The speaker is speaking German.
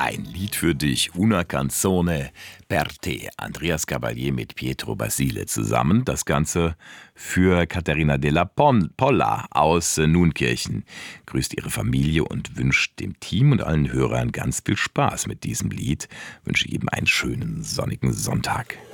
Ein Lied für dich, Una Canzone per te. Andreas Gabalier mit Pietro Basile zusammen. Das Ganze für Caterina della Polla aus Nunkirchen. Grüßt ihre Familie und wünscht dem Team und allen Hörern ganz viel Spaß mit diesem Lied. Wünsche jedem einen schönen sonnigen Sonntag.